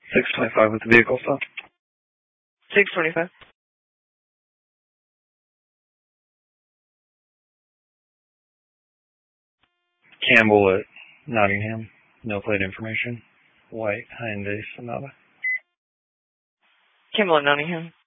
625 with the vehicle stop. 625. Campbell at Nottingham. No plate information. White Hyundai Sonata. Campbell at Nottingham.